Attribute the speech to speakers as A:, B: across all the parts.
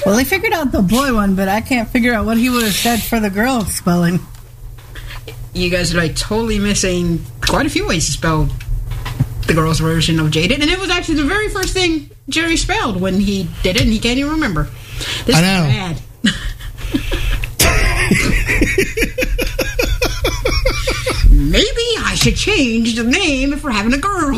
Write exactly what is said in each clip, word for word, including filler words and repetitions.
A: Well, he figured out the boy one, but I can't figure out what he would have said for the girl spelling.
B: You guys are like totally missing quite a few ways to spell the girl's version of Jaden, and it was actually the very first thing Jerry spelled when he did it, and he can't even remember. This
C: I know.
B: is bad. Maybe I should change the name if we're having a girl.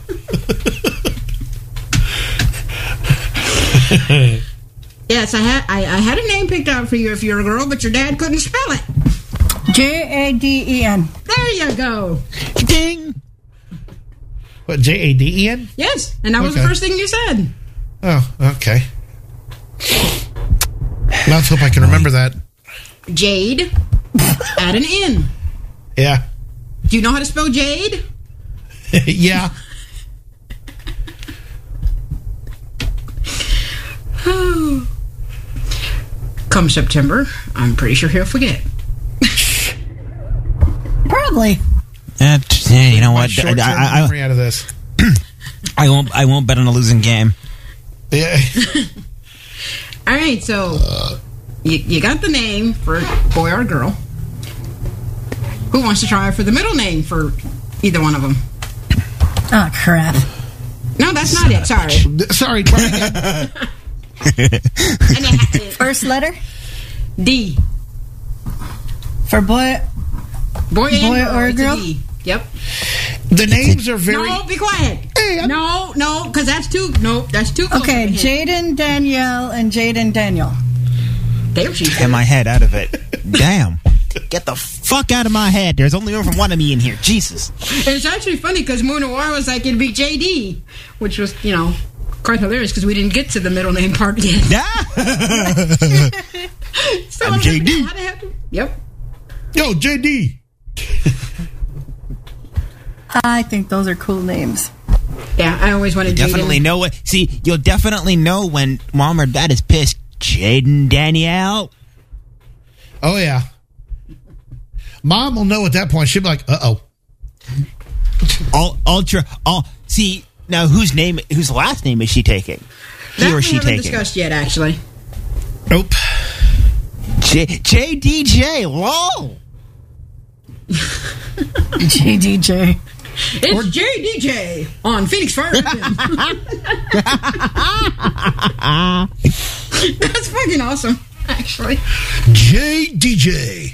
B: Yes, I had I, I had a name picked out for you if you're a girl, but your dad couldn't spell it.
A: J A D E N.
B: There you go.
C: Ding. What, J A D E N?
B: Yes, and that was
C: Okay.
B: the first thing you said.
C: Oh, okay. Let's hope I can remember that.
B: Jade, add an N.
C: Yeah.
B: Do you know how to spell Jade?
C: Yeah.
B: Come September, I'm pretty sure he'll forget.
A: Probably.
D: Uh, yeah, you know
C: My
D: what?
C: short-term
D: I, I,
C: memory out of this.
D: I won't. I won't bet on a losing game.
C: Yeah.
B: All right, so you, you got the name for boy or girl. Who wants to try for the middle name for either one of them?
A: Oh, crap.
B: No, that's not it. Sorry.
C: Sorry. try again.
B: And it ha-
A: First letter
B: D.
A: for boy.
B: Boy, and
A: Boy
B: girl,
A: or
B: it's a
A: girl?
B: D. Yep.
C: The names are very...
B: No, be quiet.
C: Hey, I'm-
B: no, no, because that's too. No, that's too. Close
A: Okay,
B: of a hint.
A: Jaden Danielle and Jaden Daniel.
B: There she
D: Get
B: is.
D: my head out of it. Damn. Get the fuck out of my head. There's only room for one of me in here. Jesus.
B: It's actually funny because Moon Noir was like it'd be J D, which was you know quite hilarious because we didn't get to the middle name part yet. So
D: I'm
B: I was
D: J D.
B: like, how'd I have to- Yep.
C: Yo, J D.
A: I think those are cool names.
B: Yeah, I always wanted
D: Definitely
B: Jaden.
D: know what. See, you'll definitely know when mom or dad is pissed. Jaden Danielle.
C: Oh, yeah. Mom will know at that point. She'll be like, uh-oh.
D: All ultra. All see now. Whose name? Whose last name is she taking? He
B: That
D: or
B: we
D: she
B: haven't
D: taking?
B: discussed yet, actually.
C: Nope.
D: J J D J. Lol.
A: J D J.
B: It's J D J on Phoenix Fire. That's fucking awesome, actually.
C: J D J.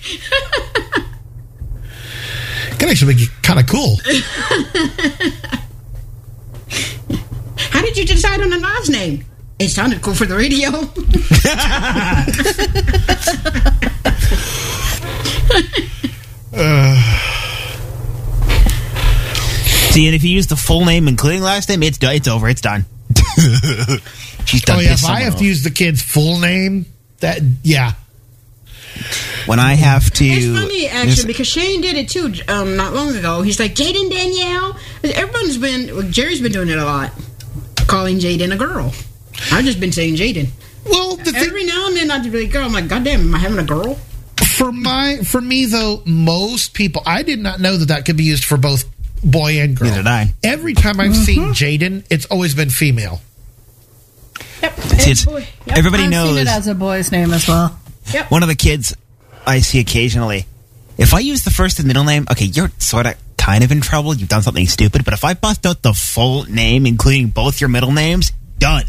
C: Can actually be kind of cool.
B: How did you decide on a last name? It sounded cool for the radio.
D: See, and if you use the full name including last name, it's done. It's over. It's done. She's done.
C: Oh, yeah.
D: pissed
C: If I
D: someone
C: have
D: off.
C: to use the kid's full name, that, yeah.
D: When I have to,
B: It's funny, actually,
D: This-
B: because Shane did it too um, not long ago. He's like, Jaden Danielle. Everyone's been, well, Jerry's been doing it a lot, calling Jaden a girl. I've just been saying Jaden.
C: Well, the thing,
B: Every now and then I'd be like, girl, I'm like, goddamn, am I having a girl?
C: for my, for me though, most people, I did not know that that could be used for both boy and girl.
D: Neither did I.
C: Every time I've seen Jaden, it's always been female.
B: Yep.
D: See, it's-
B: Boy, yep.
D: everybody
A: I've
D: knows
A: seen it as a boy's name as well.
B: Yep.
D: one of the kids I see occasionally. If I use the first and middle name, okay, you're sort of kind of in trouble. You've done something stupid. But if I bust out the full name, including both your middle names, done.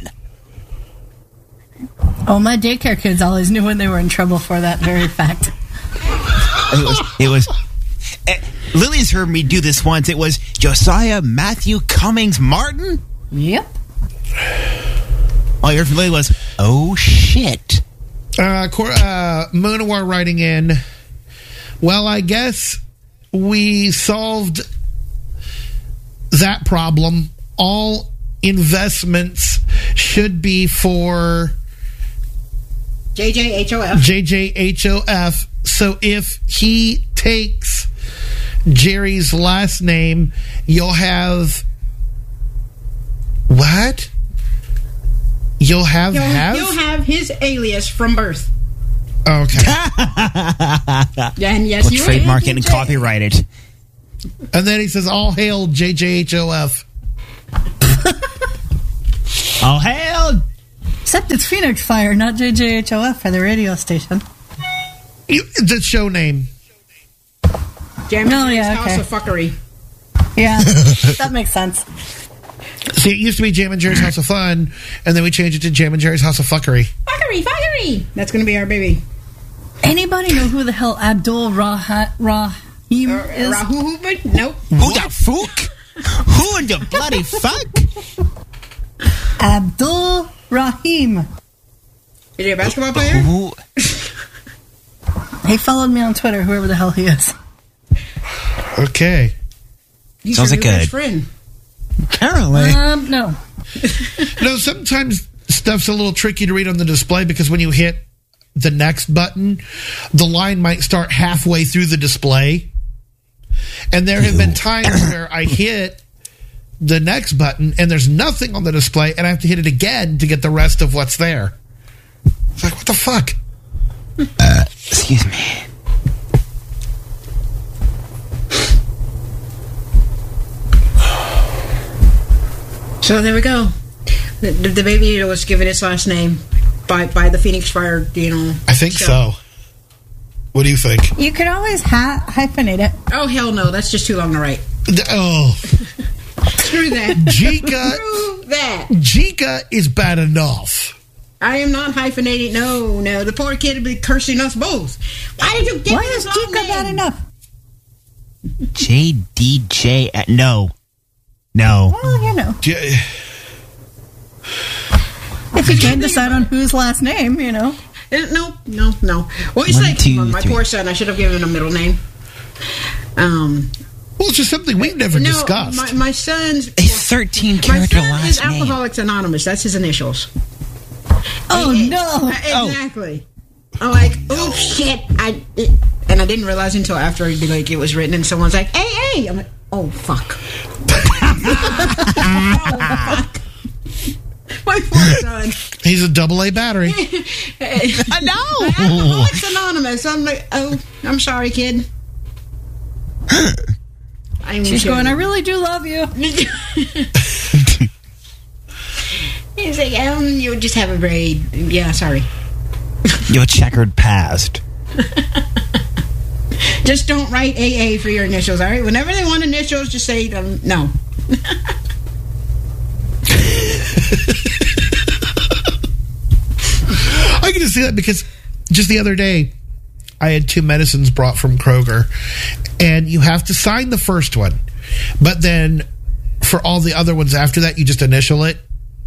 A: Oh, my daycare kids always knew when they were in trouble for that very fact.
D: It was. It was. eh, Lily's heard me do this once. It was Josiah Matthew Cummings Martin.
A: Yep.
D: All you heard from Lily was, "Oh shit."
C: Uh, Cor- uh, Moonawar writing in, well, I guess we solved that problem. All investments should be for
B: J J H O F.
C: J J H O F. So if he takes Jerry's last name, you'll have what? You'll have
B: He'll
C: have.
B: he'll have his alias from birth.
C: Okay.
B: And yes,
D: We'll
B: you are
D: trademark it and
B: J J.
D: copyright it.
C: And then he says, all hail J J H O F.
D: All hail
A: Except it's Phoenix Fire, not J J H O F for the radio station.
C: You, the show name.
B: Jam
A: No,
B: and Jerry's
A: yeah,
B: House
A: okay.
B: of Fuckery.
A: Yeah, that makes sense.
C: See, it used to be Jam and Jerry's House of Fun, and then we changed it to Jam and Jerry's House of Fuckery.
B: Fuckery, fuckery. That's going to be our baby.
A: Anybody know who the hell Abdul Rah- Rahim
B: Uh,
A: is?
B: Rahu, but nope.
D: Who the fuck? Who in the bloody fuck?
A: Abdul Rahim.
B: Is he a basketball player?
D: Who?
A: He followed me on Twitter, whoever the hell he is.
C: Okay.
B: He's
D: Sounds
B: your
D: like
B: new
D: a-
B: best friend.
D: Apparently.
A: Um, no.
C: No, sometimes stuff's a little tricky to read on the display because when you hit the next button, the line might start halfway through the display. And there have been times where I hit the next button and there's nothing on the display and I have to hit it again to get the rest of what's there. It's like, what the fuck?
D: Uh, excuse me.
B: So there we go. The, the, the baby was given its last name by by the Phoenix Fire, you know.
C: I think so. What do you think?
A: You could always ha- hyphenate it.
B: Oh, hell no. That's just too long to write.
C: The- Oh,
B: Screw that.
C: Jika,
B: Screw that.
C: Jika is bad enough.
B: I am not hyphenating. No, no. The poor kid will be cursing us both. Why did you give
A: Why
B: me
A: is
B: this long
A: Jika
B: name?
A: bad enough?
D: J D J. Uh, no. No.
A: Well, you know.
C: J-
A: If you can't decide on whose last name, you know.
B: Uh, No, no, no. Well, it's
D: One,
B: like
D: two,
B: my
D: three.
B: poor son. I should have given him a middle name. Um,
C: Well, it's just something we've never
B: no,
C: discussed.
B: my, my son's
D: A thirteen
B: my
D: character
B: son is
D: last name.
B: Alcoholics Anonymous. That's his initials.
A: Oh,
B: A A.
A: no.
B: Uh, exactly. I'm like, oh shit! I it, and I didn't realize until after like it was written, and someone's like, "Hey, hey!" I'm like, "Oh fuck!" oh fuck! My poor son.
C: He's a double A battery.
B: I know. Alcoholics Anonymous. I'm like, oh, I'm sorry, kid. I'm
A: She's
B: sure.
A: going, I really do love you.
B: He's like, um, you just have a very yeah. Sorry.
D: Your checkered past.
B: Just don't write A A for your initials, all right? Whenever they want initials, just say um, no.
C: I can just see that because just the other day, I had two medicines brought from Kroger, and you have to sign the first one, but then for all the other ones after that, you just initial it.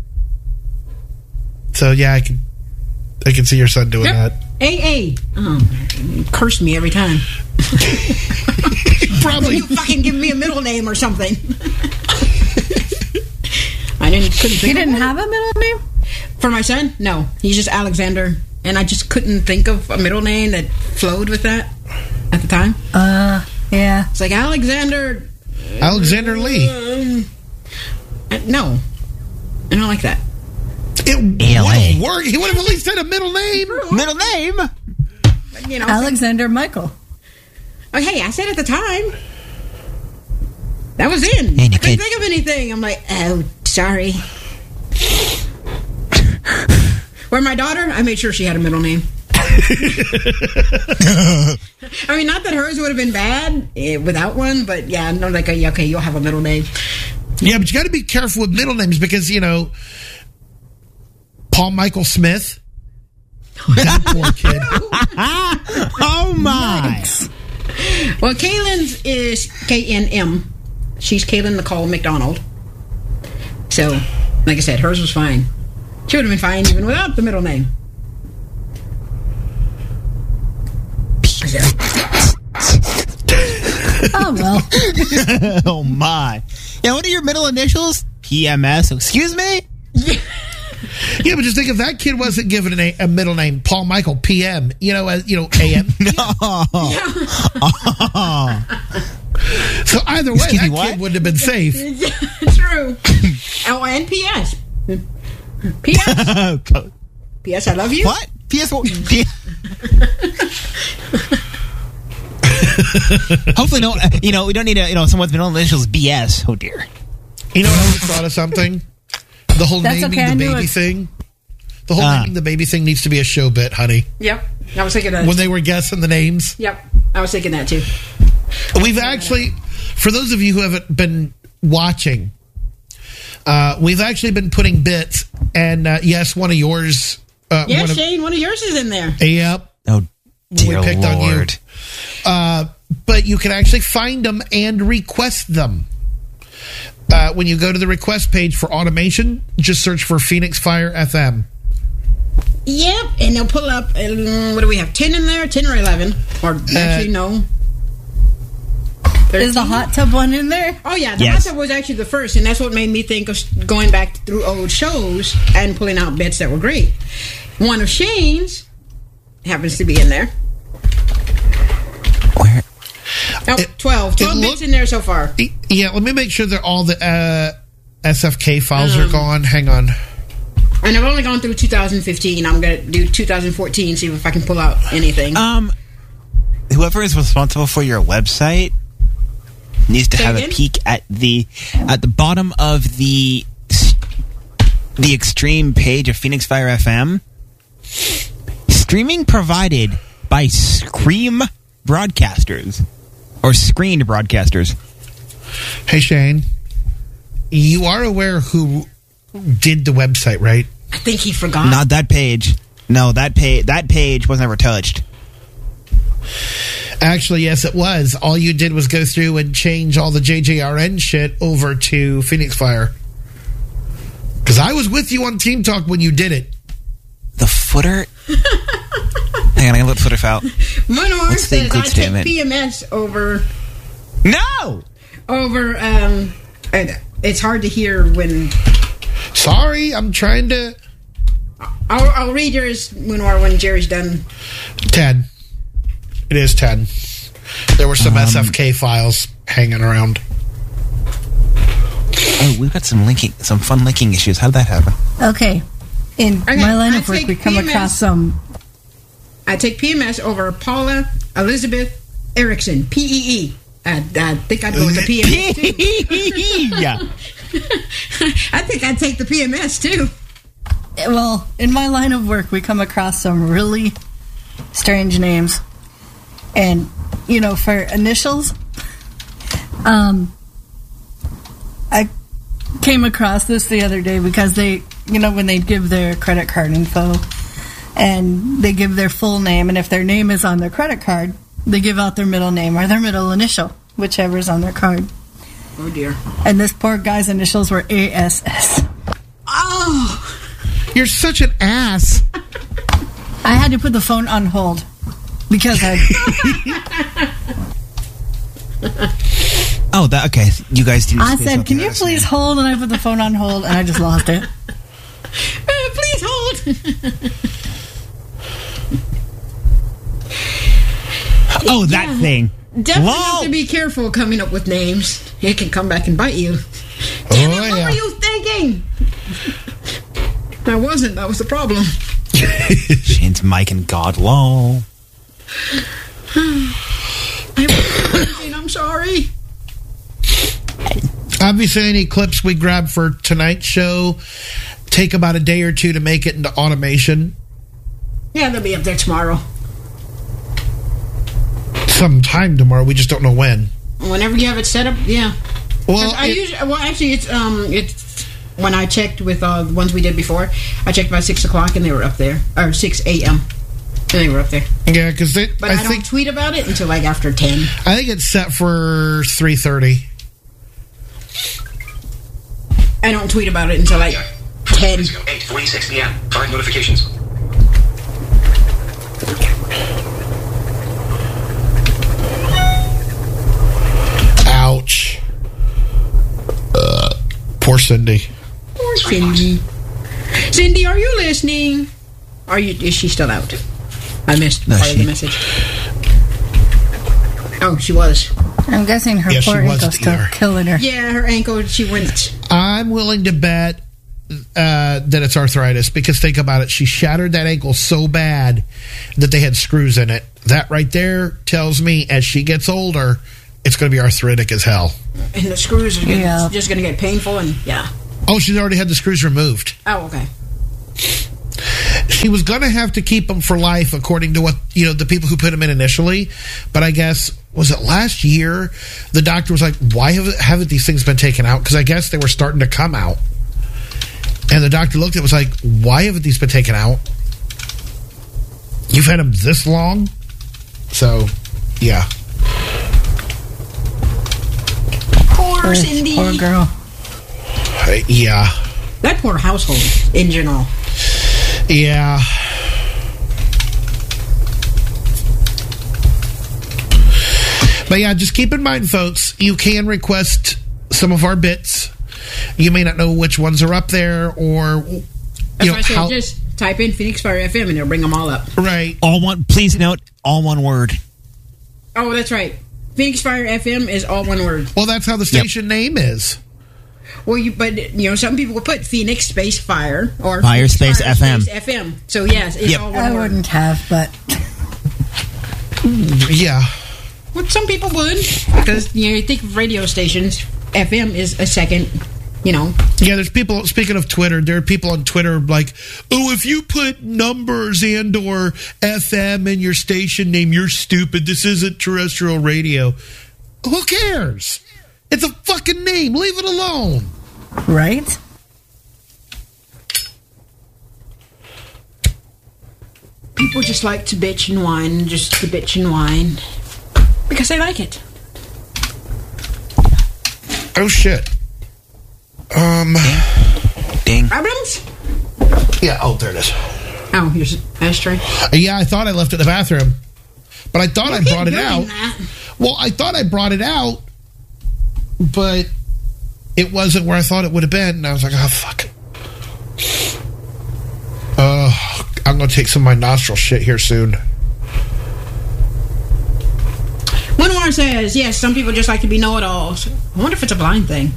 C: So yeah, I can, I can see your son doing
B: Yep.
C: that.
B: A A. Oh, you curse me every time.
C: Probably.
B: You fucking give me a middle name or something. I didn't. Couldn't think
A: He
B: of
A: didn't
B: one.
A: have a middle name?
B: For my son? No. He's just Alexander. And I just couldn't think of a middle name that flowed with that at the time.
A: Uh, yeah.
B: It's like Alexander.
C: Alexander Lee.
B: Um, uh, no. I don't like that.
C: It
D: A L A.
C: would work. He would have at least had a middle name.
D: Middle name?
B: But, you know.
A: Alexander Michael.
B: Oh, hey, I said at the time. That was in.
D: Hey,
B: I
D: Nick,
B: couldn't
D: I-
B: think of anything. I'm like, oh, sorry. Where my daughter, I made sure she had a middle name. I mean, not that hers would have been bad eh, without one, but yeah, no, like, okay, okay, you'll have a middle name.
C: Yeah, but you got to be careful with middle names because you know Paul Michael Smith. That poor kid.
D: Oh my.
B: Well, Kaylin's is K N M. She's Kaylin Nicole McDonald. So, like I said, hers was fine. She would have been fine even without the middle name.
A: Oh, well.
D: Oh my. Yeah, what are your middle initials? P M S. Excuse me?
C: Yeah, but just think if that kid wasn't given an a, a middle name, Paul Michael P M. You know, as you know, A M. So either way,
D: Excuse
C: that
D: me, what?
C: kid wouldn't have been safe.
B: True. Oh, and P S. P S. P S. I love you.
D: What? P S. P- Hopefully, no. uh, You know, we don't need a. You know, someone's middle initials B S. Oh dear.
C: You know what else thought of something? The whole
A: That's
C: naming
A: okay, I
C: the
A: knew
C: baby
A: it.
C: thing. The whole
D: Ah.
C: naming the baby thing needs to be a show bit, honey.
B: Yep. I was thinking that.
C: When they were guessing the names.
B: Yep. I was thinking that too.
C: We've actually, for those of you who haven't been watching, uh, we've actually been putting bits, and uh, yes, one of yours. Uh,
B: Yeah,
C: one of,
B: Shane, one of yours is in there.
C: Yep.
D: Oh, dear
C: we picked on you.
D: Lord.
C: Uh, but you can actually find them and request them. Uh, when you go to the request page for automation, just search for Phoenix Fire F M.
B: Yep. And they'll pull up, um, what do we have, ten in there? ten or eleven? Or actually, no.
A: Is the
B: thirteen?
A: hot tub one in there?
B: Oh, yeah. The
D: Yes.
B: hot tub was actually the first, and that's what made me think of going back through old shows and pulling out bits that were great. One of Shane's happens to be in there.
D: Where?
B: Oh,
C: It-
B: twelve. twelve
C: it
B: bits
C: look-
B: in there so far.
C: Yeah, let me make sure that all the uh, S F K files
B: Um,
C: are gone. Hang on.
B: And I've only gone through two thousand fifteen. I'm going to do two thousand fourteen, see if I can pull out anything.
D: Um, whoever is responsible for your website needs to
B: Say
D: have
B: again?
D: a peek at the at the bottom of the the extreme page of Phoenix Fire F M. Streaming provided by Scream Broadcasters or Screened Broadcasters.
C: Hey, Shane. You are aware who did the website, right?
B: I think he forgot.
D: Not that page. No, that page. That page was never touched.
C: Actually, yes, it was. All you did was go through and change all the J J R N shit over to Phoenix Fire. Because I was with you on Team Talk when you did it.
D: The footer. Hang on, I gotta look footer file.
B: Manor
D: What's the
B: says I
D: include
B: take
D: statement?
B: P M S over
D: No.
B: over. Um, and it's hard to hear when.
C: Sorry, I'm trying to...
B: I'll, I'll read yours, Manor, when Jerry's done.
C: ten. It is ten. There were some
D: Um,
C: S F K files hanging around.
D: Oh, we've got some linking, some fun linking issues. How did that happen?
A: Okay. In
B: Okay,
A: my line
B: I
A: of work,
B: take
A: we come
B: P M S.
A: across some.
B: I take P M S over Paula Elizabeth Erickson, P E E. I, I think I'd go with the P M S too.
D: Yeah.
B: I think I'd take the P M S too.
A: Well, in my line of work, we come across some really strange names. And, you know, for initials, um, I came across this the other day because they, you know, when they give their credit card info and they give their full name, and if their name is on their credit card, they give out their middle name or their middle initial, whichever's on their card.
B: Oh dear.
A: And this poor guy's initials were A S S.
B: Oh,
C: You're such an ass.
A: I had to put the phone on hold because I.
D: Oh, that okay. You guys didn't.
A: I
D: say
A: said,
D: something
A: "Can you
D: else,
A: please
D: man."
A: hold?" And I put the phone on hold, and I just lost it.
B: uh, please hold.
D: Oh, that
B: Yeah.
D: thing.
B: Definitely
D: Lol.
B: have to be careful coming up with names. It can come back and bite you. Damn
C: Oh,
B: it, what
C: yeah.
B: were you thinking? I wasn't. That was the problem.
D: Shane's Mike and God lol.
B: I I'm sorry.
C: Obviously, any clips we grab for tonight's show take about a day or two to make it into automation.
B: Yeah, they'll be up there tomorrow.
C: Sometime tomorrow, we just don't know when.
B: Whenever you have it set up, yeah.
C: Well,
B: I
C: it-
B: usually, well, actually, it's um, it's when I checked with uh, the ones we did before. I checked about six o'clock, and they were up there, or six a m, and they were up there.
C: yeah, because
B: But I,
C: I,
B: don't
C: think
B: tweet about it until like after ten.
C: I think it's set for three thirty.
B: I don't tweet about it until like ten.
E: eight forty-six p.m. Five notifications.
C: Ouch. Uh, poor Cindy.
B: Poor Cindy. Cindy, are you listening? Are you? Is she still out? I missed
D: No,
B: part of
D: she-
B: the message. Oh, she was.
A: I'm guessing her
C: Yeah, she
A: poor
C: was
A: ankle's
C: at
A: still
C: E R.
A: killing her.
B: Yeah, her ankle. She went.
C: I'm willing to bet uh, that it's arthritis because think about it. She shattered that ankle so bad that they had screws in it. That right there tells me as she gets older, it's going to be arthritic as hell.
B: And the screws are gonna,
A: Yeah.
B: just going to get painful, and yeah.
C: Oh, she's already had the screws removed.
B: Oh, okay.
C: She was going to have to keep him for life, according to what, you know, the people who put him in initially. But I guess, was it last year? The doctor was like, why have, haven't these things been taken out? Because I guess they were starting to come out. And the doctor looked at it and was like, why haven't these been taken out? You've had them this long? So, yeah.
B: Poor Cindy.
A: Poor girl.
C: Uh, yeah.
B: That poor household in general.
C: Yeah. But yeah, just keep in mind, folks, you can request some of our bits. You may not know which ones are up there, or you
B: That's
C: know
B: why I said
C: how.
B: just type in Phoenix Fire F M and they'll bring them all up.
C: Right.
D: All one. Please note, all one word.
B: Oh, that's right. Phoenix Fire F M is all one word.
C: Well, that's how the station name is.
B: Well, you but you know some people will put Phoenix Space Fire or
D: Fire
B: Phoenix
D: Space
B: Fire
D: F M.
B: Space F M. So yes, it's
D: Yep.
B: all one
A: I
B: word.
A: wouldn't have, but
C: Yeah.
B: Well, some people would because you know you think of radio stations. F M is a second. You know,
C: Yeah, there's people, speaking of Twitter, there are people on Twitter like, oh, if you put numbers and or F M in your station name, you're stupid. This isn't terrestrial radio. Who cares? It's a fucking name. Leave it alone.
A: right?
B: people just like to bitch and whine, just to bitch and whine because they like it.
C: Oh, shit. Um,
D: Ding.
B: Problems?
C: yeah, oh, there it is.
B: Oh, here's an ashtray.
C: Yeah, I thought I left it in the bathroom, but I thought I
B: Keep
C: brought it
B: doing
C: out.
B: that.
C: Well, I thought I brought it out, but it wasn't where I thought it would have been, and I was like, oh, fuck. Uh, I'm going to take some of my nostril shit here soon.
B: Winwar says, yes, some people just like to be know-it-alls. I wonder if it's a blind thing.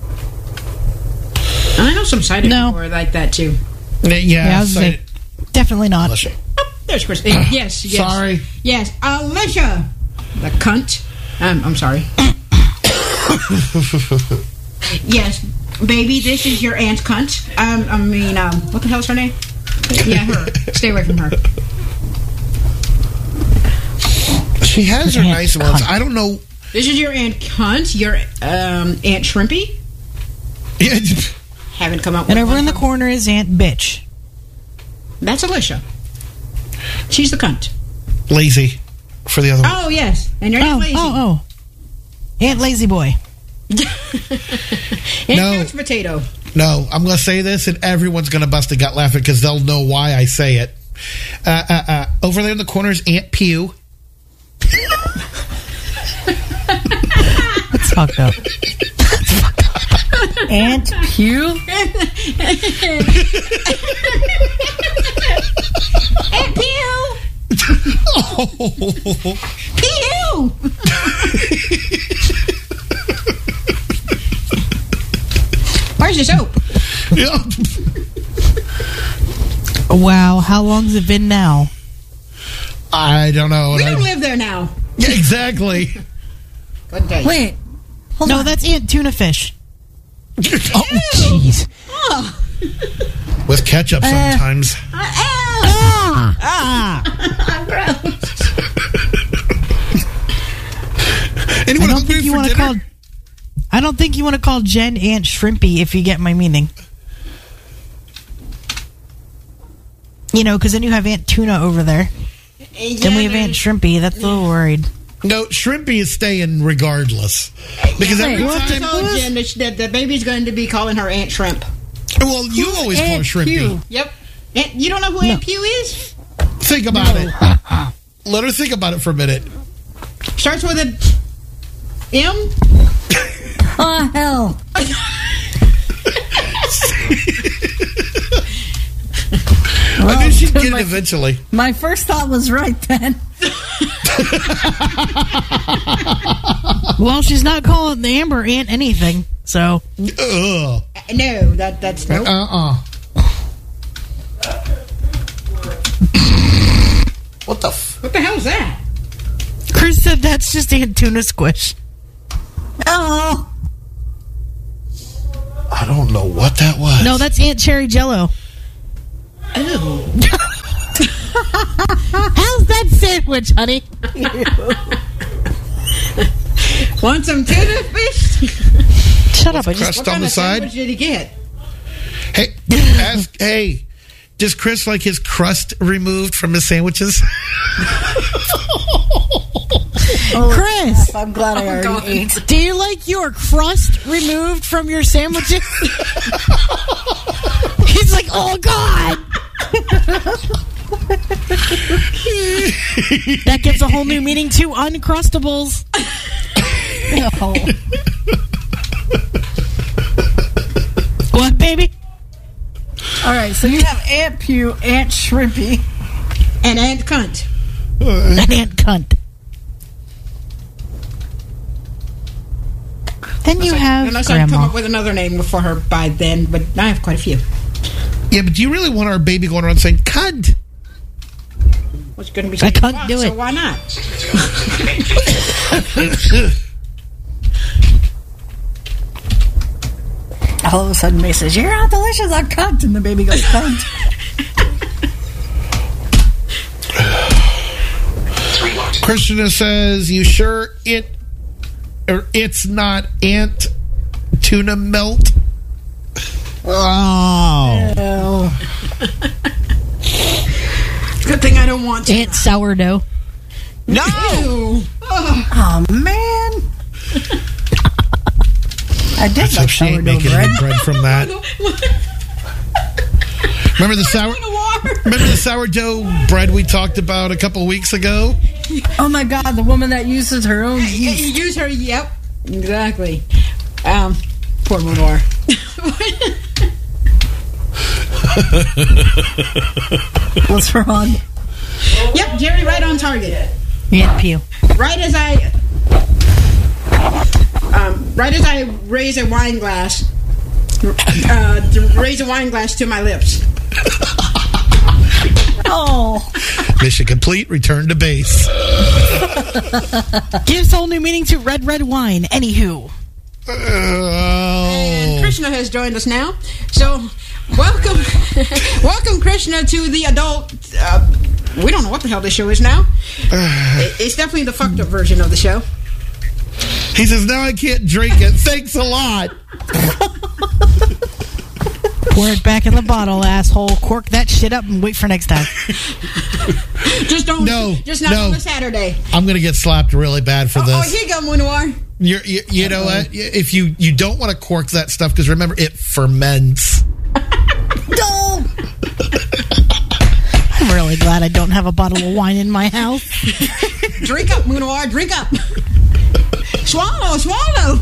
B: And I know some sighted
F: No.
B: people are like that, too.
C: Yeah,
F: Yeah, I was
C: so-
F: like, definitely not.
C: Alicia.
B: Oh, there's Chris. Uh, yes, yes.
C: Sorry.
B: Yes, Alicia. The cunt. Um, I'm sorry. Yes, baby, this is your aunt cunt. Um, I mean, um, what the hell's her name? Yeah, her. Stay away from her.
C: She has her nice ones. I don't know.
B: This is your aunt cunt. Your um, aunt Shrimpy.
C: Yeah,
B: Haven't come up with
F: And over
B: one
F: in the
B: from-
F: corner is Aunt Bitch.
B: That's Alicia. She's the cunt.
C: lazy for the other one.
B: Oh, yes. And you're
F: Oh,
B: not lazy.
F: oh, oh. Aunt Lazy Boy.
B: and
C: No.
B: couch potato.
C: No, I'm going to say this, and everyone's going to bust a gut laughing because they'll know why I say it. Uh, uh, uh, over there in the corner is Aunt Pew.
F: That's fucked up.
A: Aunt Pew?
B: Aunt Pew!
C: Oh.
B: Pew! Where's your soap?
C: Yeah.
F: Wow, how long's it been now?
C: I don't know.
B: We
C: and
B: don't
C: I-
B: live there now.
C: yeah, exactly.
B: Couldn't tell you.
A: Wait. Hold
F: No,
A: on.
F: that's Aunt Tuna Fish.
D: Oh, jeez.
B: Oh.
C: With ketchup sometimes.
B: Ah.
F: Ah!
B: Gross.
C: Anyone
F: I don't
C: hungry
F: think you
C: for
F: want to
C: dinner?
F: call. I don't think you want to call Jen Aunt Shrimpy if you get my meaning. You know, because then you have Aunt Tuna over there. Then we have Aunt Shrimpy. That's a little worried.
C: No, Shrimpy is staying regardless. Because every
B: I
C: time...
B: told Jen that, that the baby's going to be calling her Aunt Shrimp.
C: Well, you always call her
A: Aunt
C: Shrimpy.
A: Pew?
B: Yep. Aunt, you don't know who Aunt Pew is?
C: Think about it. Let her think about it for a minute.
B: Starts with a M?
A: Oh, hell.
C: I knew she'd
A: Well,
C: get
A: my-
C: it eventually.
A: My first thought was right then.
F: Well, she's not calling the Amber Aunt anything, so
C: Ugh.
B: No, that that's no.
C: Uh-uh. What the f...
B: What the hell is that?
F: Chris said that's just Aunt Tuna Squish.
A: Oh.
C: I don't know what that was.
F: No, that's Aunt Cherry Jello. How's that sandwich, honey?
B: Want some tuna fish?
F: Shut up! I just
C: crust
B: What
C: on
B: kind
C: the
B: of
C: side.
B: sandwich did he get?
C: Hey, ask, hey, does Chris like his crust removed from his sandwiches?
A: Oh,
F: Chris,
A: I'm glad I already
B: God.
A: ate.
F: do you like your crust removed from your sandwiches? He's like, oh God. That gives a whole new meaning to Uncrustables.
A: No.
F: What, baby?
A: All right, so you have Aunt Pew, Aunt Shrimpy.
B: And Aunt Cunt.
F: An ant cunt. Then you have
B: Unless I come
F: Grandma.
B: up with another name for her by then, but I have quite a few.
C: Yeah, but do you really want our baby going around saying "cunt"?
B: What's going to be?
F: I can't
B: Fox,
F: do
B: so
F: it.
B: why not?
A: All of a sudden, May says, "You're all delicious, I'm cunt," and the baby goes, "Cunt."
E: Three locked.
C: Krishna says, "You sure it or it's not Aunt Tuna Melt?"
D: Oh.
A: Oh,
B: Good thing I don't want to.
F: Aunt Sourdough.
D: No!
B: Ew.
A: oh man. I did
C: Let's
A: like
C: hope she ain't
A: sourdough
C: making
A: bread.
C: any bread from that. Remember the sour? Remember the sourdough bread we talked about a couple weeks ago?
A: Oh my god, the woman that uses her own
B: You
A: yeast.
B: use her. Yep. Exactly. Um. Poor Moonwar.
A: What's wrong?
B: Yep, Jerry, right on target.
F: Aunt Pew.
B: Right as I, um, right as I raise a wine glass, uh, to raise a wine glass to my lips.
A: Oh,
C: Mission complete. Return to base.
F: Gives whole new meaning to red, red wine. Anywho.
B: And
C: Oh.
B: Krishna has joined us now. So, welcome, welcome, Krishna, to the adult. Uh, we don't know what the hell this show is now. It- it's definitely the fucked up version of the show.
C: He says, "Now I can't drink it. Thanks a lot."
F: Pour it back in the bottle, asshole. Cork that shit up and wait for next time.
B: Just don't.
C: No,
B: Just not
C: no.
B: on a Saturday.
C: I'm going to get slapped really bad for
B: Oh,
C: this.
B: here you go, Moonwar.
C: You're, you, you know what? If you, you don't want to cork that stuff, because remember, it ferments.
A: no.
F: I'm really glad I don't have a bottle of wine in my house.
B: Drink up, Moonwar. Drink up. Swallow, swallow.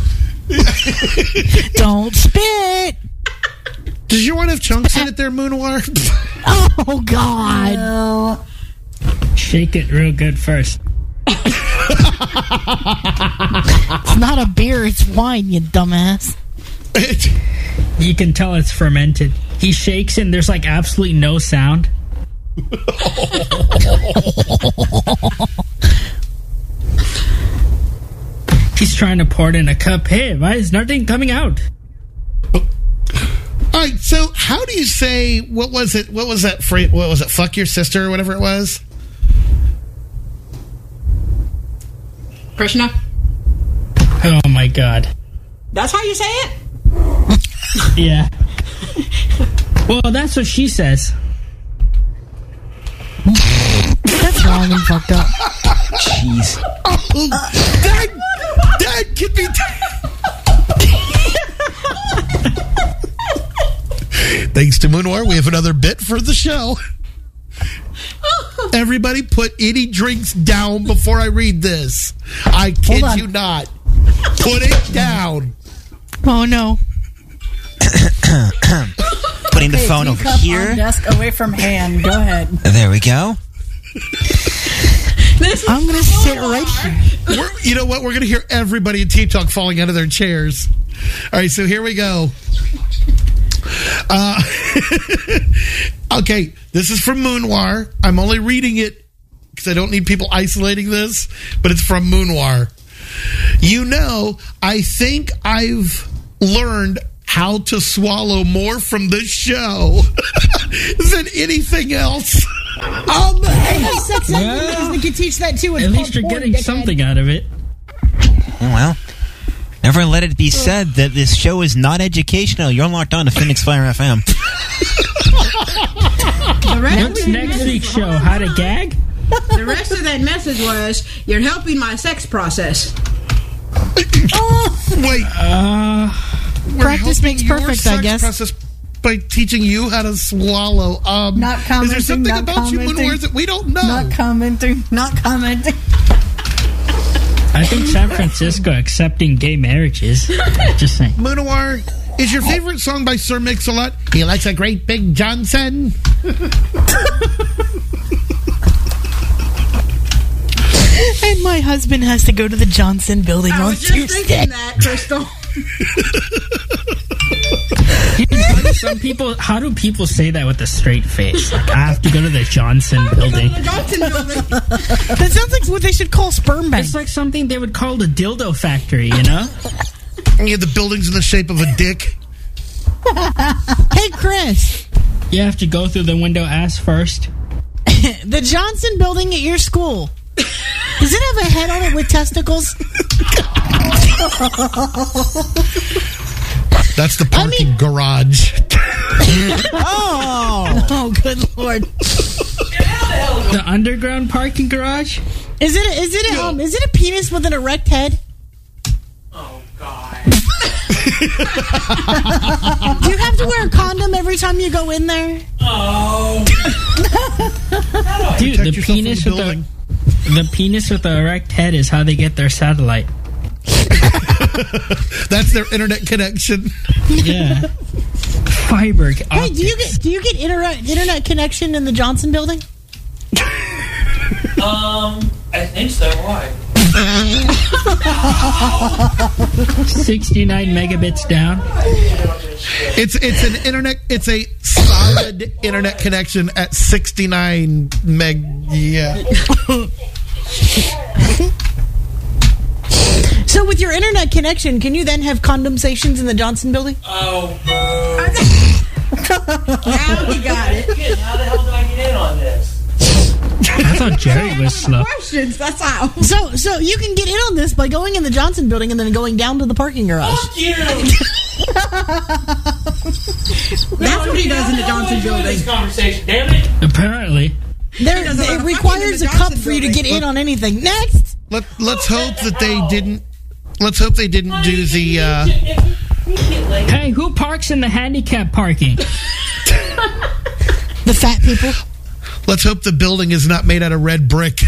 F: Don't spit.
C: Does your one have chunks in it there, Moonwar?
F: Oh, God.
A: No.
G: Shake it real good first.
F: It's not a beer, it's wine, you dumbass.
G: You can tell it's fermented. He shakes it and there's like absolutely no sound. He's trying to pour it in a cup. Hey, why is nothing coming out?
C: All right, so how do you say, what was it, what was that phrase, what was it, fuck your sister or whatever it was?
B: Krishna.
G: Oh my god.
B: That's how you say it?
G: Yeah. Well, that's what she says.
F: That's wrong and fucked up.
D: Jeez.
C: Oh, Dad, Dad, give me. Thanks to Moonwar, we have another bit for the show. Everybody put any drinks down before I read this. I kid
A: on.
C: you not. Put it down.
F: Oh, no.
D: Putting the phone over
A: Teacup on
D: here.
A: desk away from hand. Go ahead.
D: There we go.
B: This is
F: I'm going to sit right here.
C: We're, you know what? We're going to hear everybody in Team Talk falling out of their chairs. All right, so here we go. Uh, okay, this is from Moonwar. I'm only reading it because I don't need people isolating this, but it's from Moonwar. You know, I think I've learned how to swallow more from this show. than anything else.
F: Um, I have sex educators that can teach that too. It's
G: At least
F: called
G: you're
F: porn,
G: getting
F: dickhead.
G: something out of it.
D: Oh, well, never let it be said that this show is not educational. You're locked on to Phoenix Fire F M.
B: The rest,
G: What's
B: of the
G: next
B: message-
G: week's show? How to gag?
B: the rest of that message was, "You're helping my sex process."
C: Wait,
G: Uh,
C: we're
F: Practice
C: helping
F: makes
C: your
F: perfect, I
C: sex
F: guess.
C: process by teaching you how to swallow. Um,
A: Not
C: Is
A: commenting,
C: there something
A: not
C: about you,
A: commenting.
C: Moonwar, that we don't know?
A: Not commenting. Not commenting.
G: I think San Francisco accepting gay marriages. Just saying.
C: Moonwar, is your favorite song by Sir Mix-a-Lot? He likes a great big Johnson.
F: And my husband has to go to the Johnson building
B: I
F: on
B: was just
F: Tuesday.
B: thinking that, Crystal.
G: How do some people? How do people say that with a straight face? Like, I have to go to the Johnson building.
B: The Johnson building.
F: That sounds like what they should call sperm bank.
G: It's like something they would call the dildo factory, you know?
C: Yeah, the building's in the shape of a dick.
F: Hey, Chris,
G: You have to go through the window ass first.
F: the Johnson building at your school. Does it have a head on it with testicles?
C: That's the parking
F: mean-
C: garage.
F: Oh, oh, good lord!
G: The underground parking garage?
F: Is it? Is it? A, um, is it a penis with an erect head?
H: Oh, God.
F: Do you have to wear a condom every time you go in there?
H: Oh.
G: Dude,
C: Protect
G: the
C: yourself from
G: penis
C: the
G: with the,
C: building.
G: the penis with the erect head is how they get their satellite.
C: That's their internet connection.
G: Yeah. Fiber.
F: Hey, do you get do you get internet internet connection in the Johnson building?
H: Um, I think so. Why?
G: sixty-nine megabits down?
C: It's it's an internet. It's a solid internet connection at sixty-nine meg. Yeah.
F: So with your internet connection, can you then have condomsations in the Johnson building?
H: Oh, bro.
B: Now he got it.
H: Shit, how the hell did I get in on this?
G: I thought Jerry was slow.
B: Questions. That's how.
F: So so you can get in on this by going in the Johnson building and then going down to the parking garage.
H: Fuck you!
B: That's what he does in the Johnson building.
H: This conversation, damn it!
G: Apparently.
F: There,
B: doesn't
F: it
B: wanna
F: requires a
B: fucking in the
F: cup
B: Johnson
F: for you to
B: building.
F: get in on anything. Next.
C: Let Let's hope that they didn't. Let's hope they didn't do the. Uh,
G: Hey, who parks in the handicap parking?
F: The fat people.
C: let's hope the building is not made out of red brick.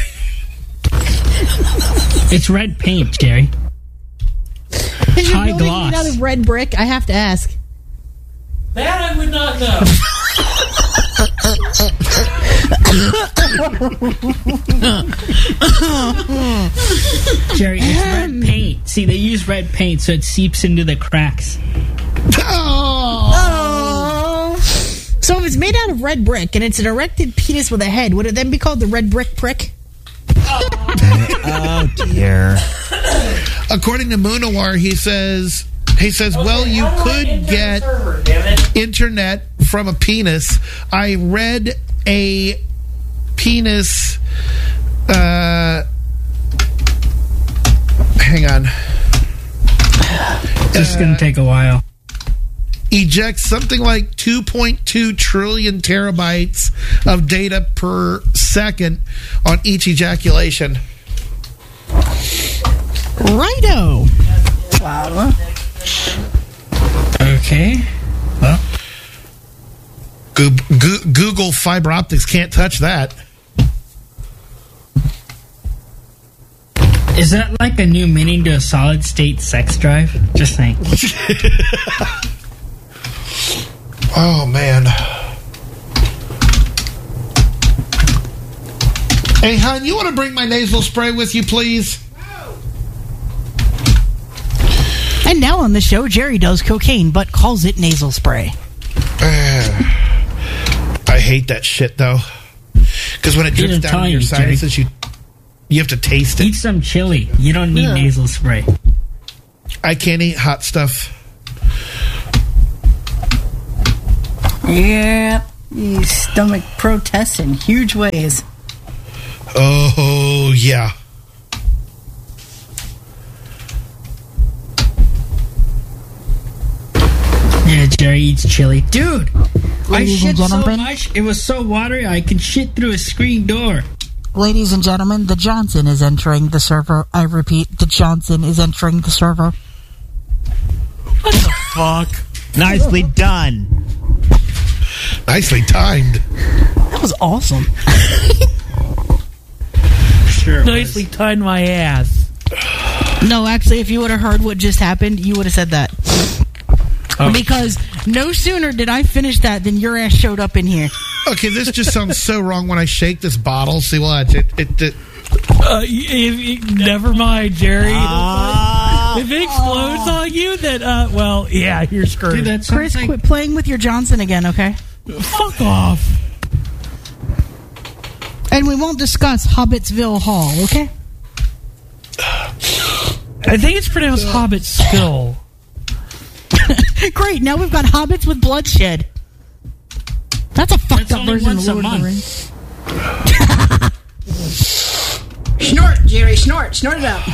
G: It's red paint, Jerry.
F: Is your
G: High
F: building
G: gloss.
F: made out of red brick? I have to ask.
H: That I would not know.
G: Jerry, it's red paint. See, they use red paint so it seeps into the cracks.
F: Oh. So if it's made out of red brick and it's an erected penis with a head, would it then be called the red brick prick?
D: Oh dear.
C: According to Moonawar, he says he says, well, you
H: How do I
C: could
H: enter the
C: get
H: server, damn it?
C: internet from a penis. I read a penis. Uh, hang on.
G: This is going to take a while.
C: Ejects something like two point two trillion terabytes of data per second on each ejaculation.
F: Righto.
A: Wow.
G: Okay. Well,
C: Go- Go- Google fiber optics can't touch that.
G: is that like a new meaning to a solid state sex drive? Just saying.
C: Oh, man. Hey, hon, you want to bring my nasal spray with you, please?
F: And now on the show, Jerry does cocaine but calls it nasal spray.
C: I hate that shit, though. Because when it drips
G: It'll
C: down
G: tell
C: in your
G: you, Jerry.
C: sinuses, you you have to taste
G: Eat
C: it.
G: some chili. You don't need
F: Yeah.
G: nasal spray.
C: I can't eat hot stuff.
A: Yeah. your stomach protests in huge ways.
C: Oh, yeah.
G: Yeah, Jerry eats chili. Dude, I
F: Ladies and
G: shit so
F: gentlemen.
G: much, it was so watery, I can shit through a screen door.
F: Ladies and gentlemen, the Johnson is entering the server. I repeat, the Johnson is entering the server.
I: What the fuck?
D: Nicely done.
C: Nicely timed.
F: That was awesome.
G: Sure.
I: Nicely tied my ass.
F: No, actually, if you would have heard what just happened, you would have said that.
I: Oh.
F: Because no sooner did I finish that than your ass showed up in here.
C: Okay, this just sounds so wrong when I shake this bottle. See, watch. It, it, it,
I: Uh, if, if, never mind, Jerry.
D: Ah.
I: If it explodes on you, then, uh, well, yeah, you're screwed.
G: Dude, that sounds
F: Chris,
G: like...
F: quit playing with your Johnson again, okay?
I: Fuck off.
F: And we won't discuss Hobbitsville Hall, okay?
I: I think it's pronounced Hobbit Spill.
F: Great, now we've got hobbits with bloodshed. That's a fucked
G: That's
F: up
G: only
F: version of
G: once a
F: Lord of the
G: month.
F: Rings.
B: Snort, Jerry, snort, snort it out.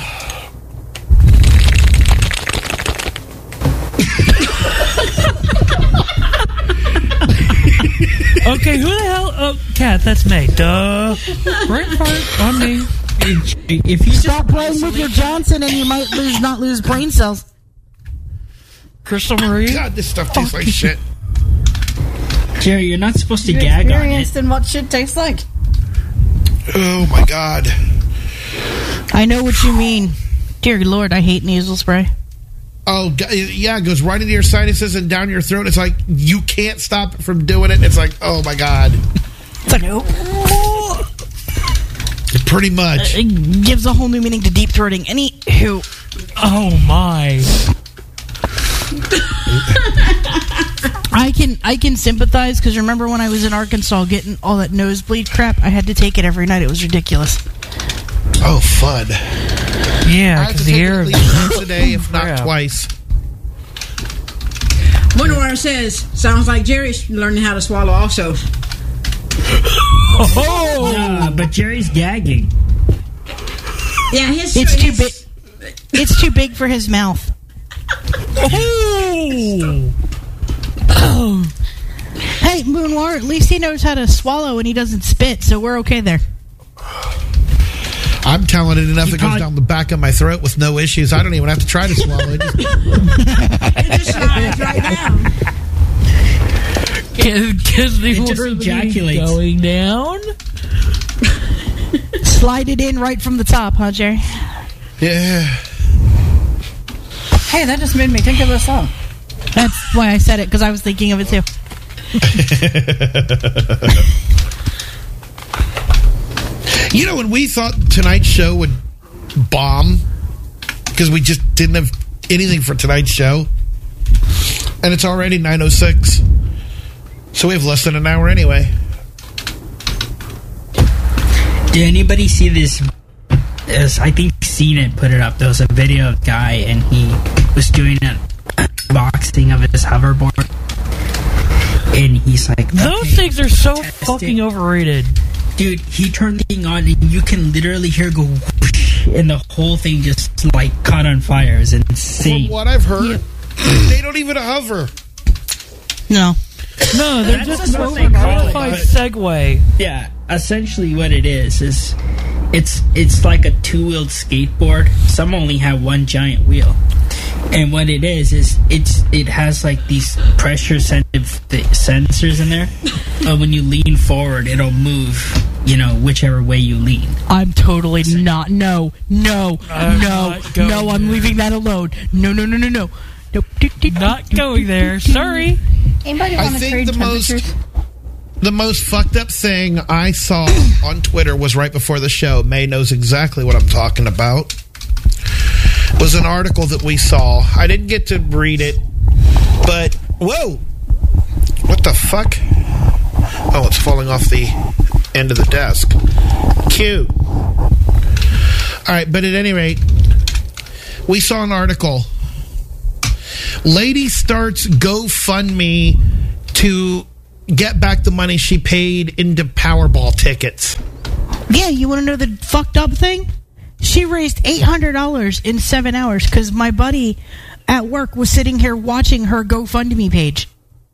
I: Okay, who the hell? Oh, Cat, that's me. Duh. Brain fart on me.
G: If you
F: Stop
G: just
F: playing with your Johnson and you might lose, not lose brain cells.
I: Crystal Marie?
C: God, this stuff tastes like shit.
G: Jerry, you're not supposed to
A: You're
G: gag on it.
A: experienced in what shit tastes like.
C: Oh, my God.
F: I know what you mean. Dear Lord, I hate nasal spray.
C: Oh, g- yeah, it goes right into your sinuses and down your throat. It's like you can't stop it from doing it. It's like, oh, my God.
F: It's like, oh.
C: Pretty much.
F: It gives a whole new meaning to deep throating. Anywho.
I: Oh, my.
F: I can I can sympathize because remember when I was in Arkansas getting all that nosebleed crap? I had to take it every night. It was ridiculous.
C: Oh, fun.
I: Yeah,
C: I have to
I: because the
C: take it
I: air...
C: at least once a day, if not
I: Crap.
C: twice.
B: Wonderwire says, sounds like Jerry's learning how to swallow also.
I: Oh!
G: Nah, but Jerry's gagging.
B: Yeah, his...
F: It's too
B: his-
F: big. It's too big for his mouth.
I: Oh!
F: Hey, Moonwar, at least he knows how to swallow and he doesn't spit, so we're okay there.
C: I'm talented enough
G: You
C: it goes
G: probably-
C: down the back of my throat with no issues. I don't even have to try to swallow it. Just-
B: It just slides right down.
I: Because the
G: It just
I: world is
G: ejaculates.
I: going down?
F: Slide it in right from the top, huh, Jerry?
C: yeah.
A: Hey, that just made me think of a song.
F: That's why I said it, because I was thinking of it too.
C: You know, when we thought tonight's show would bomb because we just didn't have anything for tonight's show, and it's already nine oh six, so we have less than an hour anyway.
G: Did anybody see this? This I think seen it. Put it up. There was a video of a guy, and he was doing an unboxing of his hoverboard, and he's like,
I: Those
G: okay,
I: things are so
G: test it.
I: fucking overrated.
G: Dude, he turned the thing on, and you can literally hear it go whoosh, and the whole thing just like caught on fire. It's insane.
C: From what I've heard, they don't even hover.
F: No.
I: No, they're
G: That's
I: just
G: what
I: a
G: they call it,
I: modified
G: but-
I: Segway.
G: Yeah, essentially what it is is it's it's like a two-wheeled skateboard. Some only have one giant wheel, and what it is is it's it has like these pressure sensitive th- sensors in there. uh, when you lean forward, it'll move. You know, whichever way you lean.
F: I'm totally not. No, no,
I: I'm
F: no,
I: not going
F: no, I'm
I: there.
F: leaving that alone. No, no, no, no, no. Nope. Do, do, do,
I: Not
F: do,
I: going
F: do,
I: there.
F: do, do.
I: Sorry.
A: Anybody
C: I
A: want to
C: think
A: trade
C: the most
A: temperatures?
C: the most fucked up thing I saw on Twitter was right before the show. May knows exactly what I'm talking about. Was an article that we saw. I didn't get to read it, but whoa, what the fuck? Oh, it's falling off the end of the desk. Cute. All right, but at any rate, we saw an article. Lady starts GoFundMe to get back the money she paid into Powerball tickets.
F: Yeah, you want to know the fucked up thing? She raised eight hundred dollars in seven hours because my buddy at work was sitting here watching her GoFundMe page.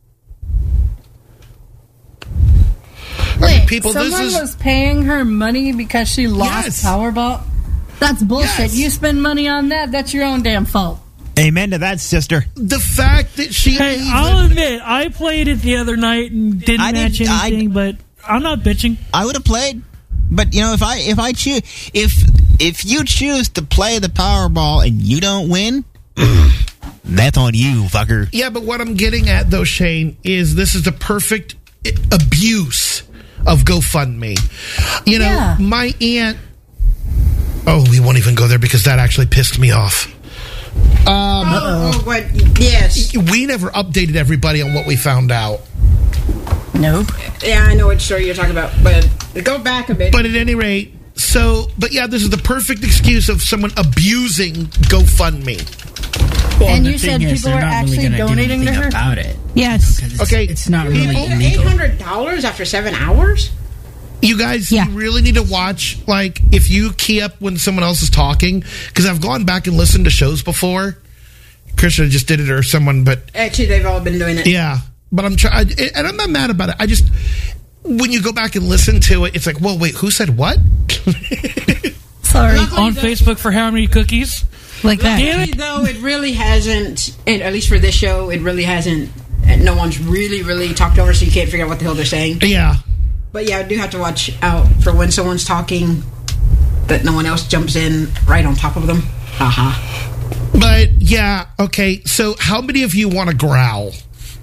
A: Wait,
C: mean, people, this
A: someone
C: is-
A: was paying her money because she lost
C: Yes.
A: Powerball? That's bullshit.
C: Yes.
A: You spend money on that, that's your own damn fault.
D: Amen to that, sister.
C: The fact that she
I: Hey,
C: even-
I: I'll admit, I played it the other night and didn't
D: I
I: match
D: did- I-
I: anything, but I'm not bitching.
D: I would have played, but you know, if I if I choose if if you choose to play the Powerball and you don't win, that's on you, fucker.
C: Yeah, but what I'm getting at, though, Shane, is this is the perfect i- abuse of GoFundMe. You know,
A: Yeah.
C: my aunt... Oh, we won't even go there because that actually pissed me off.
B: Oh, oh, but yes.
C: We never updated everybody on what we found out.
A: Nope.
B: Yeah, I know what story you're talking about, but go back a bit.
C: But at any rate, so... But yeah, this is the perfect excuse of someone abusing GoFundMe.
G: Well,
A: And
G: the
A: you
G: thing
A: said
G: is,
A: people
G: they're
A: were
G: not
A: actually
G: really gonna do
A: donating to
G: anything
A: her?
G: about it.
F: Yes.
G: 'Cause It's,
C: Okay,
G: it's not really
C: people-
B: Eight
G: illegal.
B: hundred dollars after seven hours?
C: You guys
F: Yeah.
C: you really need to watch, like, if you key up when someone else is talking, because I've gone back and listened to shows before. Krishna just did it or someone, but
B: Actually, they've all been doing it.
C: yeah. But I'm trying, and I'm not mad about it. I just, when you go back and listen to it, it's like, whoa, wait, who said what?
A: Sorry.
I: On Facebook for how many cookies?
F: Like that.
I: Damn
B: Actually,
I: it.
B: though, it really hasn't, and at least for this show, it really hasn't, and no one's really, really talked over, so you can't figure out what the hell they're saying.
C: Yeah.
B: But yeah, I do have to watch out for when someone's talking that no one else jumps in right on top of them. Haha.
C: But yeah, okay. So how many of you want to growl?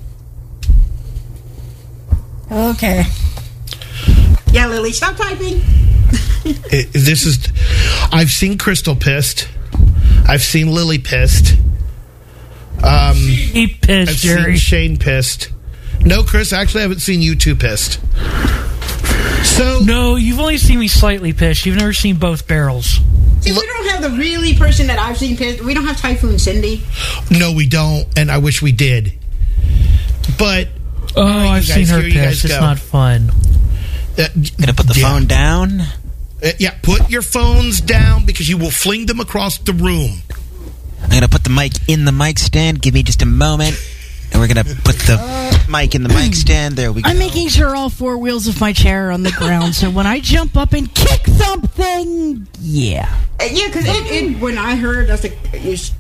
A: Okay.
B: Yeah, Lily, stop typing.
C: It, this is, I've seen Crystal pissed. I've seen Lily pissed. Um,
I: He pissed,
C: I've
I: Jerry.
C: seen Shane pissed. No, Chris, actually, I haven't seen you two pissed. So
I: No, you've only seen me slightly pissed. You've never seen both barrels.
B: See, we don't have the really person that I've seen pissed. We don't have Typhoon Cindy.
C: no, we don't, and I wish we did. But
I: Oh,
C: right, you
I: I've
C: guys,
I: seen her
C: here you guys
I: pissed. It's
C: go.
I: not fun.
C: uh,
D: Gonna put the
C: yeah.
D: phone down.
C: Uh, yeah, put your phones down because you will fling them across the room.
D: I'm gonna put the mic in the mic stand. Give me just a moment, and we're gonna put the mic in the mic stand. There we go.
F: I'm making sure all four wheels of my chair are on the ground, so when I jump up and kick something, yeah.
B: Uh, yeah, because it, it, when I heard, I was like, you s-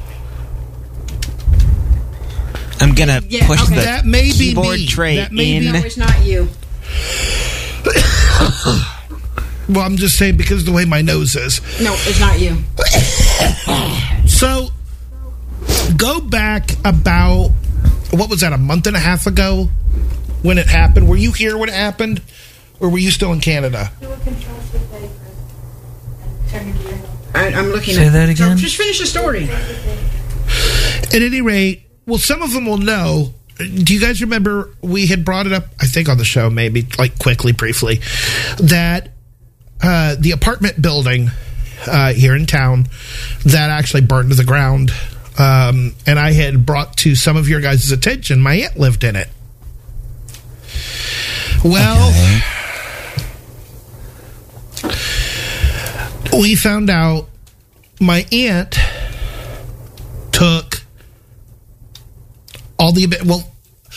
D: I'm gonna
B: Yeah,
D: push
B: okay.
D: the
C: That may be
D: keyboard
C: me.
D: tray
C: That may
D: in.
C: be-
B: no, it's not you.
C: Well, I'm just saying because of the way my nose is.
B: No, it's not you.
C: So, go back about, what was that, a month and a half ago when it happened? Were you here when it happened? Or were you still in Canada?
B: I, I'm looking
I: Say
B: at
I: that again?
B: So just finish the story.
C: At any rate, well, some of them will know. Do you guys remember we had brought it up, I think on the show, maybe, like quickly, briefly, that uh, the apartment building uh, here in town that actually burned to the ground, um, and I had brought to some of your guys' attention, my aunt lived in it. Well, we found out my aunt took all the well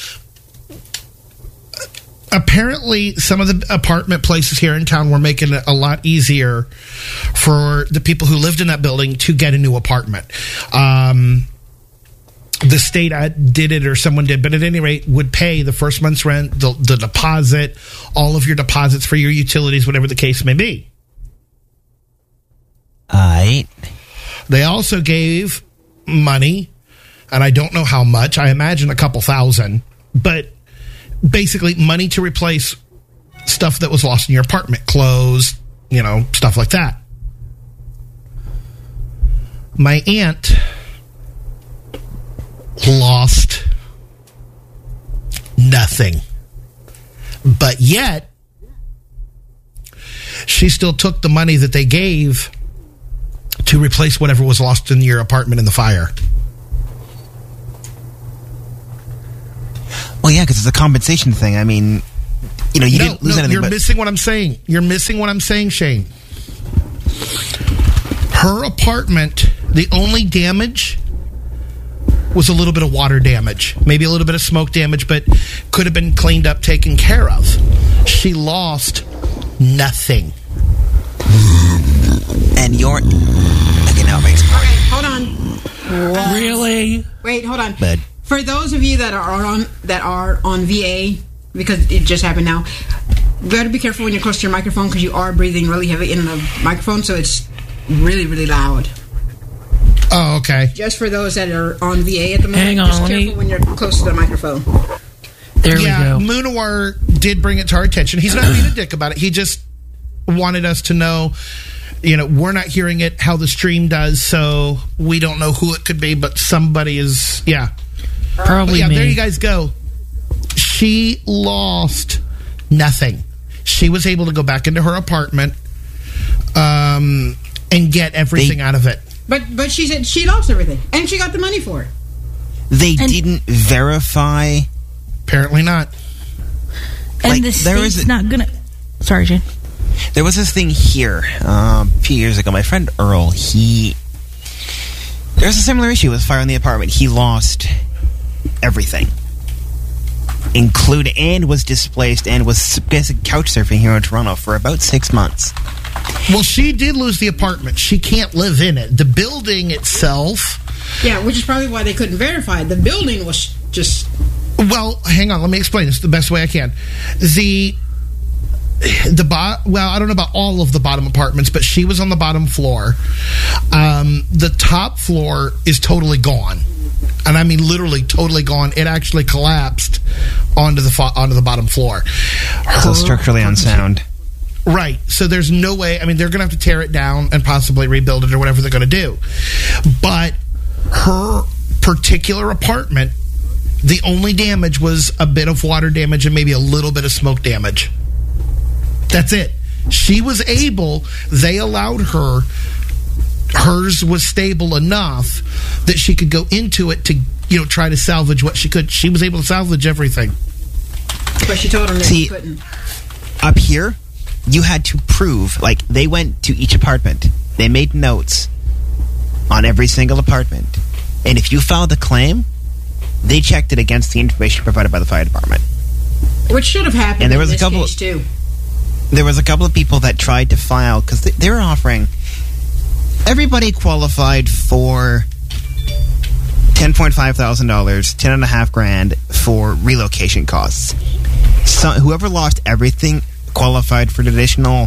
C: apparently some of the apartment places here in town were making it a lot easier for the people who lived in that building to get a new apartment. Um, the state uh, did it or someone did, but at any rate would pay the first month's rent, the, the deposit, all of your deposits for your utilities, whatever the case may be.
D: Alright.
C: They also gave money, and I don't know how much. I imagine a couple thousand, but basically money to replace stuff that was lost in your apartment, clothes, you know, stuff like that. My aunt lost nothing, but yet she still took the money that they gave to replace whatever was lost in your apartment in the fire.
D: Well, yeah, because it's a compensation thing. I mean, you know, you
C: no,
D: didn't lose
C: no,
D: anything.
C: you're
D: but
C: missing what I'm saying. You're missing what I'm saying, Shane. Her apartment, the only damage was a little bit of water damage, maybe a little bit of smoke damage, but could have been cleaned up, taken care of. She lost nothing.
D: And you're... Okay, now it makes more.
B: Okay, hold on.
I: Really?
B: Wait, hold on.
D: But
B: For those of you that are on that are on V A, because it just happened now, you got to be careful when you're close to your microphone because you are breathing really heavy in the microphone, so it's really, really loud.
C: Oh, okay.
B: Just for those that are on V A at the moment,
I: Hang on,
B: just
I: let
B: careful
I: me-
B: when you're close to the microphone.
I: There
C: yeah,
I: we go.
C: Munawar did bring it to our attention. He's not being a dick about it. He just wanted us to know, you know, we're not hearing it how the stream does, so we don't know who it could be, but somebody is, yeah. But
I: Probably
C: yeah,
I: me.
C: there you guys go. She lost nothing. She was able to go back into her apartment um, and get everything
D: They-
C: out of it.
B: But but she said she lost everything, and she got the money for it.
D: they didn't verify...
C: Apparently not.
F: And
D: Like,
F: the
D: there
F: state's
D: is a-
F: not gonna. Sorry, Jane.
D: There was this thing here um, a few years ago. My friend Earl, he... There's a similar issue with fire in the apartment. He lost everything. Include and was displaced and was basically couch surfing here in Toronto for about six months.
C: Well, she did lose the apartment. She can't live in it. The building itself...
B: Yeah, which is probably why they couldn't verify it. The building was just...
C: Well, hang on. Let me explain this the best way I can. The the bo- well, I don't know about all of the bottom apartments, but she was on the bottom floor. Um, the top floor is totally gone, and I mean literally totally gone. It actually collapsed onto the fo- onto the bottom floor.
D: So
C: Her-
D: structurally unsound.
C: Right. So there's no way. I mean, they're going to have to tear it down and possibly rebuild it or whatever they're going to do. But her particular apartment, the only damage was a bit of water damage and maybe a little bit of smoke damage. That's it. She was able, they allowed her, hers was stable enough that she could go into it to, you know, try to salvage what she could. She was able to salvage everything.
B: But she told him that
D: See-
B: she couldn't.
D: Up here, you had to prove, like, they went to each apartment. They made notes on every single apartment. And if you filed a claim, they checked it against the information provided by the fire department.
B: Which should have happened
D: And there
B: in
D: was a
B: this
D: couple-
B: case, too.
D: There was a couple of people that tried to file, because they, they were offering... Everybody qualified for ten point five thousand dollars, ten and a half grand for relocation costs. So whoever lost everything qualified for an additional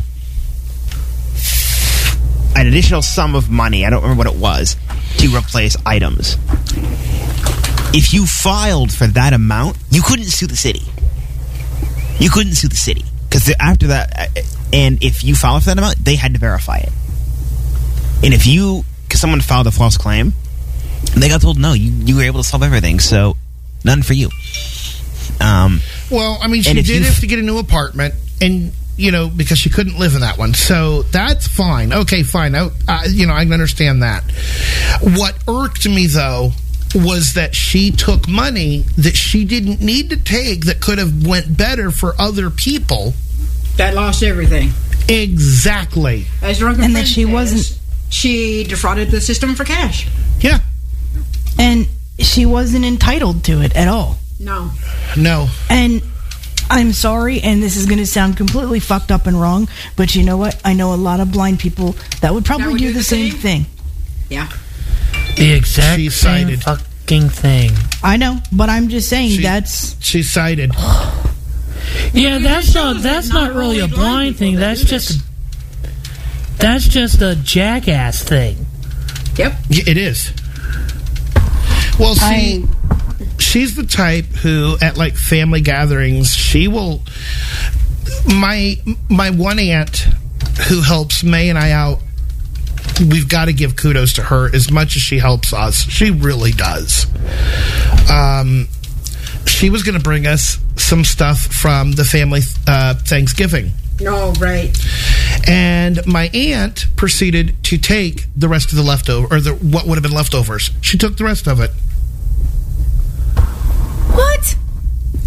D: an additional sum of money. I don't remember what it was to replace items. If you filed for that amount, you couldn't sue the city. You couldn't sue the city because after that, and if you filed for that amount, they had to verify it. And if you, because someone filed a false claim, they got told no, you you were able to solve everything, so none for you. Um,
C: Well, I mean, she
D: And if
C: did
D: you-
C: have to get a new apartment, and you know, because she couldn't live in that one, so that's fine. Okay, fine. I, I, you know, I can understand that. What irked me though was that she took money that she didn't need to take that could have went better for other people.
B: That lost everything.
C: Exactly.
B: As Drunken
F: And that
B: Friend
F: she
B: says,
F: wasn't-
B: She defrauded the system for cash.
C: Yeah.
F: And she wasn't entitled to it at all.
B: No.
C: No.
F: And I'm sorry, and this is going to sound completely fucked up and wrong, but you know what? I know a lot of blind people that would probably
B: That would
F: do,
B: do
F: the,
B: the
F: same
B: same?
F: thing.
B: Yeah.
I: The exact
C: She
I: same
C: cited.
I: fucking thing.
F: I know, but I'm just saying
C: She-
F: that's
C: She cited.
I: Yeah, that's
B: shows
I: not
B: that
I: that's
B: not
I: not really a
B: only blind
I: blind
B: people
I: thing.
B: that
I: That's
B: do
I: just
B: this.
I: that's just a jackass thing.
B: Yep.
C: Yeah, it is. Well, see,
F: I
C: she's the type who, at like family gatherings, she will. My my one aunt who helps May and I out. We've got to give kudos to her as much as she helps us. She really does. Um, she was going to bring us some stuff from the family uh, Thanksgiving.
B: No, right.
C: And my aunt proceeded to take the rest of the leftover, or the what would have been leftovers. She took the rest of it.
F: what?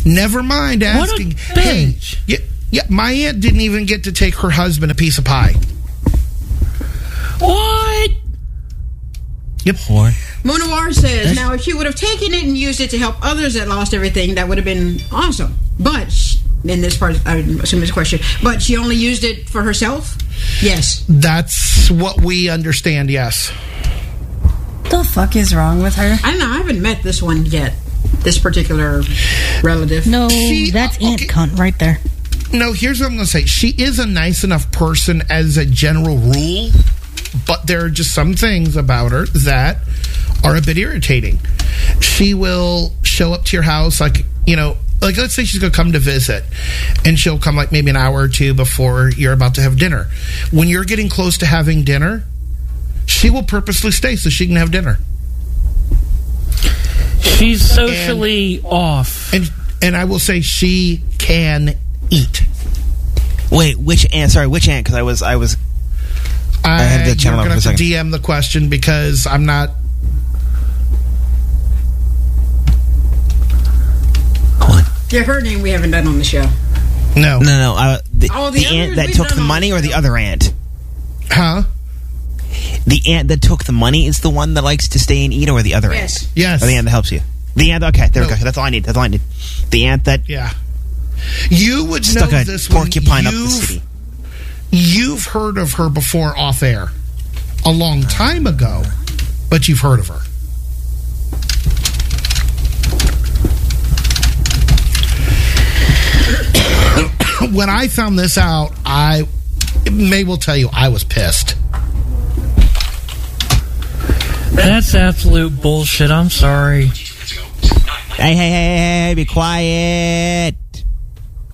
C: Never mind
I: What a
C: asking. Hey,
I: bitch.
C: yeah, yeah, my aunt didn't even get to take her husband a piece of pie.
I: What?
C: Yep.
D: Whore.
B: Munawar says, now if she would have taken it and used it to help others that lost everything, that would have been awesome. But, sh- in this part, I assume it's a question, but she only used it for herself? Yes.
C: That's what we understand, yes.
A: The fuck is wrong with her?
B: I don't know, I haven't met this one yet. This particular relative.
F: No,
C: She-
F: that's
C: okay.
F: Aunt Cunt right there.
C: No, here's what I'm going to say. She is a nice enough person as a general rule, but there are just some things about her that are a bit irritating. She will show up to your house like, you know, like let's say she's going to come to visit, and she'll come like maybe an hour or two before you're about to have dinner. When you're getting close to having dinner, she will purposely stay so she can have dinner.
I: She's socially off.
C: And and I will say she can eat.
D: Wait, which aunt? Sorry, which aunt? Because I was, I was.
C: I,
D: had the channel
C: you're
D: over
C: going
D: for
C: to
D: a
C: have to
D: second.
C: D M the question because I'm not.
D: Hold on.
B: Yeah, her name we haven't done on the show.
C: No.
D: No, no. Uh, the
B: Oh, the
D: the aunt
B: others
D: that
B: we've
D: took
B: done
D: the
B: all-
D: money, or the other aunt?
C: Huh?
D: The aunt that took the money is the one that likes to stay and eat, or the other
B: Yes.
D: aunt?
C: Yes.
D: Or the aunt that helps you? The aunt. Okay, there
C: No.
D: we go. That's all I need. That's all I need. The aunt that
C: Yeah. You would
D: stuck
C: know
D: a
C: this one.
D: porcupine up the
C: You've-
D: city.
C: You've heard of her before off air. A long time ago, but you've heard of her. When I found this out, I May will tell you I was pissed.
I: That's absolute bullshit. I'm sorry.
D: Hey, hey, hey, hey, hey, be quiet.